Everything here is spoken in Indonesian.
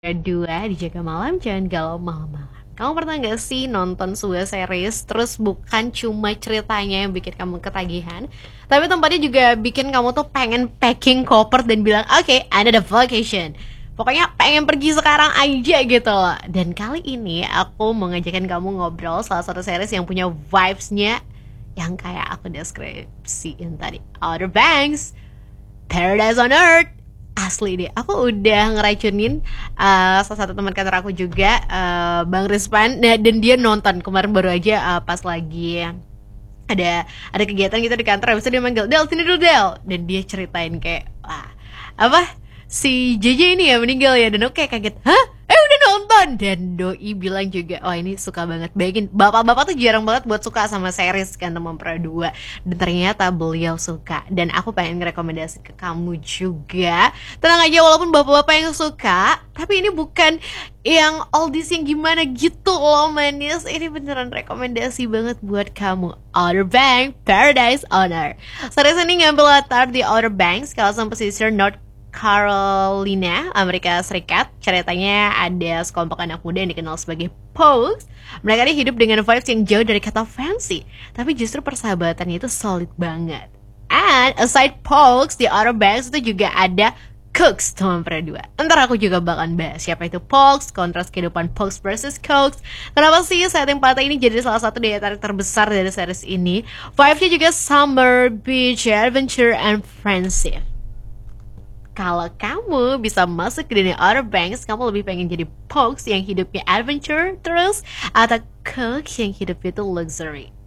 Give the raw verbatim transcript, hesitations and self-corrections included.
Dua dijaga malam, jangan galau malam-malam. Kamu pernah nggak sih nonton sebuah series terus bukan cuma ceritanya yang bikin kamu ketagihan, tapi tempatnya juga bikin kamu tuh pengen packing koper dan bilang, oke, okay, ada the vacation. Pokoknya pengen pergi sekarang aja gitu loh. Dan kali ini aku mau ngajakin kamu ngobrol salah satu series yang punya vibes-nya yang kayak aku deskripsiin tadi. Outer Banks, Paradise on Earth. Asli deh, aku udah ngeracunin uh, salah satu teman kantor aku juga, uh, Bang Rizpan. Nah, dan dia nonton kemarin baru aja, uh, pas lagi ada ada kegiatan gitu di kantor. Habis itu dia manggil, Del, sini dulu Del. Dan dia ceritain kayak, wah, apa, si J J ini ya meninggal ya. Dan aku kayak kaget, hah? Eh udah nonton. Dan Doi bilang juga, oh ini suka banget. Bayangin, bapak-bapak tuh jarang banget buat suka sama series kan, teman Pra dua. Dan ternyata beliau suka. Dan aku pengen ngerekomendasi ke kamu juga. Tenang aja, walaupun bapak-bapak yang suka, tapi ini bukan yang oldies yang gimana gitu loh manis. Ini beneran rekomendasi banget buat kamu. Outer Banks, Paradise on Earth. Series ini ngambil latar di Outer Banks, kawasan pesisir North Carolina, Amerika Serikat. Ceritanya ada sekelompok anak muda yang dikenal sebagai Pogues. Mereka ini hidup dengan vibes yang jauh dari kata fancy, tapi justru persahabatannya itu solid banget. And aside Pogues, di Outer Banks itu juga ada Cooks, teman Pra dua. Ntar aku juga bakalan bahas siapa itu Pogues, kontras kehidupan Pogues versus Cooks. Kenapa sih setting pantai ini jadi salah satu daya tarik terbesar dari series ini. Vibes-nya juga summer, beach, adventure, and friendship. Kalau kamu bisa masuk ke dunia Outer Banks, kamu lebih pengen jadi Pogues yang hidupnya adventure terus, atau Cooks yang hidupnya itu luxury?